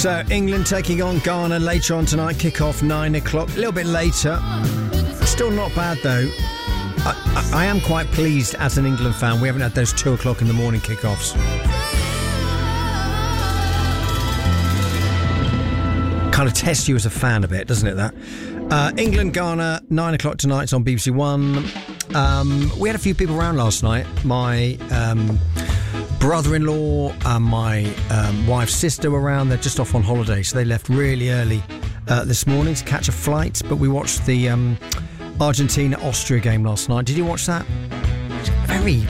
So, England taking on Ghana later on tonight, kick-off 9 o'clock. A little bit later. Still not bad, though. I am quite pleased as an England fan. We haven't had those 2 o'clock in the morning kick-offs. Kind of tests you as a fan a bit, doesn't it, that? England-Ghana, 9 o'clock tonight. It's on BBC One. We had a few people around last night. My brother-in-law and my wife's sister were around. They're just off on holiday, so they left really early this morning to catch a flight. But we watched the Argentina-Austria game last night. Did you watch that? It was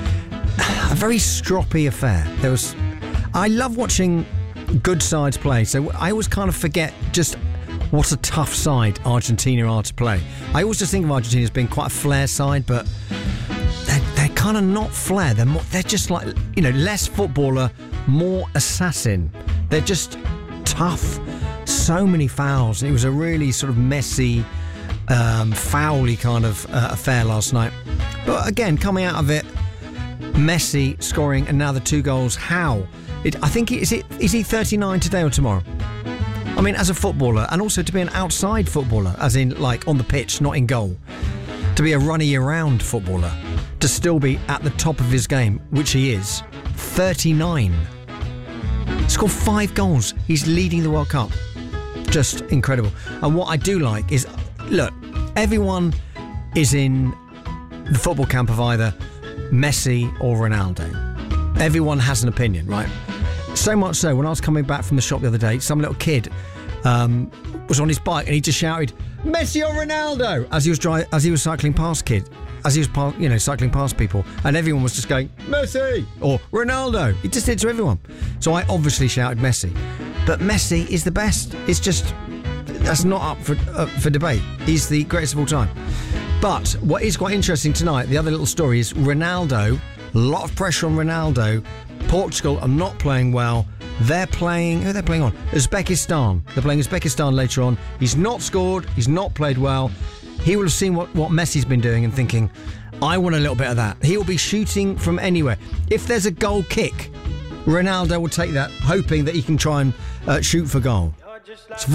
a very stroppy affair. I love watching good sides play, so I always kind of forget just what a tough side Argentina are to play. I always just think of Argentina as being quite a flair side, but they're kind of not flair. They're just like, less footballer, more assassin. They're just tough. So many fouls. It was a really sort of messy, foul-y kind of affair last night. But again, coming out of it, Messi scoring another 2 goals. How? I think, is he 39 today or tomorrow? I mean, as a footballer, and also to be an outside footballer, as in, like, on the pitch, not in goal, to be a runny-around footballer, to still be at the top of his game, which he is, 39. Scored 5 goals. He's leading the World Cup. Just incredible. And what I do like is, look, everyone is in the football camp of either Messi or Ronaldo. Everyone has an opinion, right? So much so, when I was coming back from the shop the other day, some little kid was on his bike and he just shouted, "Messi or Ronaldo!" as he was cycling past cycling past people, and everyone was just going, "Messi!" or "Ronaldo." He just did to everyone. So I obviously shouted Messi. But Messi is the best. It's just, that's not up for debate. He's the greatest of all time. But what is quite interesting tonight, the other little story is Ronaldo. A lot of pressure on Ronaldo. Portugal are not playing well. They're playing... Who are they playing on? Uzbekistan. They're playing Uzbekistan later on. He's not scored. He's not played well. He will have seen what Messi's been doing and thinking, I want a little bit of that. He will be shooting from anywhere. If there's a goal kick, Ronaldo will take that, hoping that he can try and shoot for goal. It's